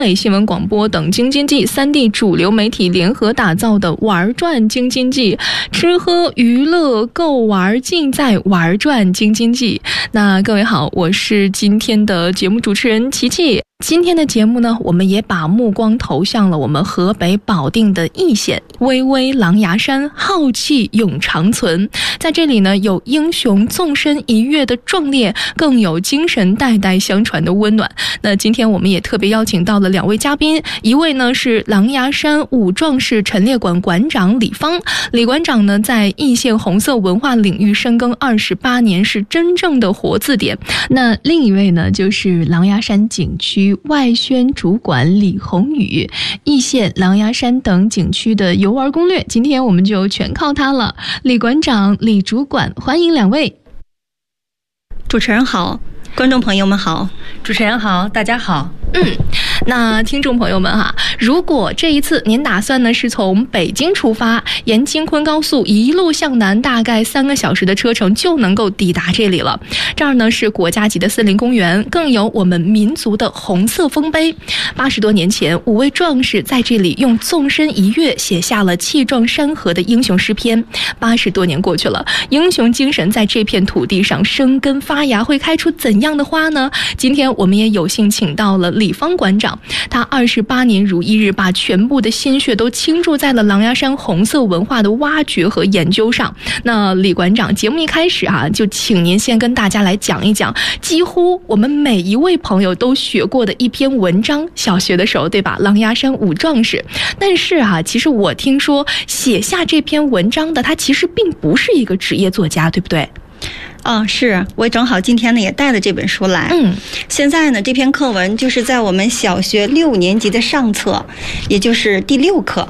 新闻广播等京津冀3地主流媒体联合打造的玩转京津冀，吃喝娱乐购玩尽在玩转京津冀。那各位好，我是今天的节目主持人琪琪。今天的节目呢，我们也把目光投向了我们河北保定的易县，巍巍狼牙山，浩气永长存。在这里呢，有英雄纵身一跃的壮烈，更有精神代代相传的温暖。那今天我们也特别邀请到了2位嘉宾，一位呢是狼牙山武壮士陈列馆馆长李芳，李馆长呢在易县红色文化领域深耕28年，是真正的活字典。那另一位呢就是狼牙山景区外宣主管李宏宇，易县、狼牙山等景区的游玩攻略，今天我们就全靠他了。李馆长、李主管，欢迎2位。 主持人好，观众朋友们好。 主持人好，大家好。 那听众朋友们哈，如果这一次您打算呢是从北京出发，沿京昆高速一路向南，大概3个小时的车程就能够抵达这里了。这儿呢是国家级的森林公园，更有我们民族的红色丰碑。80多年前，5位壮士在这里用纵身一跃写下了气壮山河的英雄诗篇。80多年过去了，英雄精神在这片土地上生根发芽，会开出怎样的花呢？今天我们也有幸请到了李芳馆长，他28年如一日，把全部的心血都倾注在了狼牙山红色文化的挖掘和研究上。那李馆长，节目一开始就请您先跟大家来讲一讲几乎我们每一位朋友都学过的一篇文章，小学的时候对吧？狼牙山武壮士。但是其实我听说写下这篇文章的他其实并不是一个职业作家，对不对？ 是，我正好今天呢也带了这本书来。现在呢这篇课文就是在我们小学6年级的上册，也就是第6课。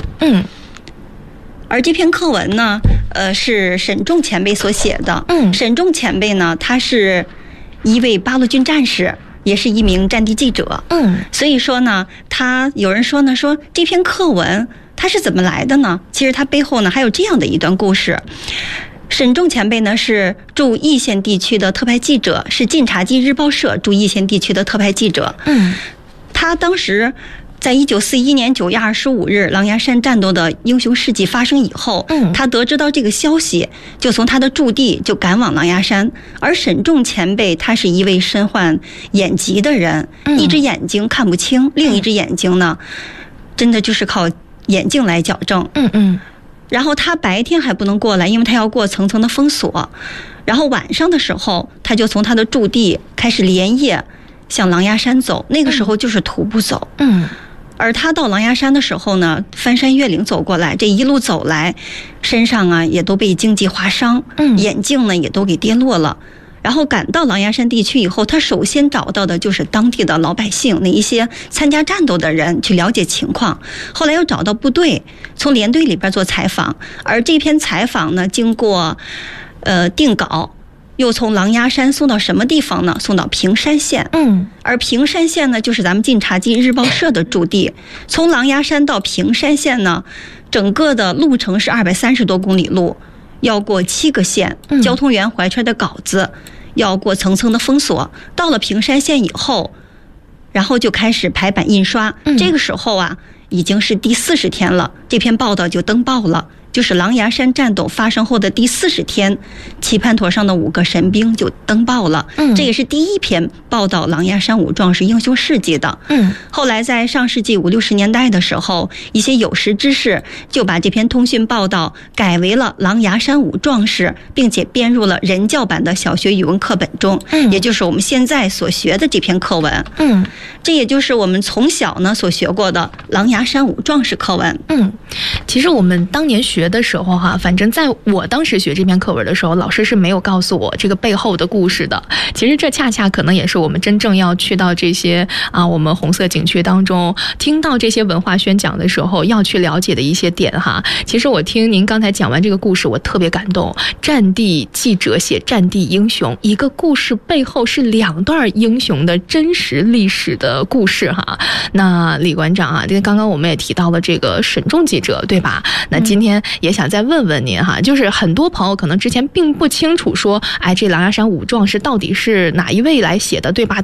而这篇课文呢，是沈仲前辈所写的。沈仲前辈呢，他是一位八路军战士，也是一名战地记者。所以说呢，有人说呢，说这篇课文它是怎么来的呢？其实它背后呢还有这样的一段故事。沈仲前辈呢是驻易县地区的特派记者，是晋察冀日报社驻易县地区的特派记者。他当时在1941年9月25日狼牙山战斗的英雄事迹发生以后，他得知到这个消息，就从他的驻地就赶往狼牙山。而沈仲前辈他是一位身患眼疾的人，一只眼睛看不清，另一只眼睛呢真的就是靠眼镜来矫正。然后他白天还不能过来，因为他要过层层的封锁。然后晚上的时候，他就从他的驻地开始连夜向狼牙山走，那个时候就是徒步走。而他到狼牙山的时候呢，翻山越岭走过来，这一路走来，身上也都被荆棘划伤，眼镜呢也都给跌落了。然后赶到狼牙山地区以后，他首先找到的就是当地的老百姓，那一些参加战斗的人去了解情况。后来又找到部队，从连队里边做采访。而这篇采访呢，经过定稿，又从狼牙山送到什么地方呢？送到平山县。而平山县呢，就是咱们晋察冀日报社的驻地。从狼牙山到平山县呢，整个的路程是230多公里路，要过7个县，交通员怀揣的稿子，要过层层的封锁。到了平山县以后，然后就开始排版印刷。这个时候已经是第40天了，这篇报道就登报了。就是狼牙山战斗发生后的第40天，棋盘托上的5个神兵就登报了。这也是第一篇报道狼牙山武壮士英雄事迹的。后来在上世纪50、60年代的时候，一些有识之士就把这篇通讯报道改为了狼牙山武壮士，并且编入了人教版的小学语文课本中，也就是我们现在所学的这篇课文。这也就是我们从小呢所学过的狼牙山武壮士课文。 其实我们当年学的时候反正在我当时学这篇课文的时候，老师是没有告诉我这个背后的故事的。其实这恰恰可能也是我们真正要去到这些我们红色景区当中，听到这些文化宣讲的时候要去了解的一些点其实我听您刚才讲完这个故事，我特别感动。战地记者写战地英雄，一个故事背后是2段英雄的真实历史的故事那李馆长刚刚我们也提到了这个沈仲记者，对吧？那今天也想再问问您就是很多朋友可能之前并不清楚说，这狼牙山武壮士到底是哪一位来写的，对吧？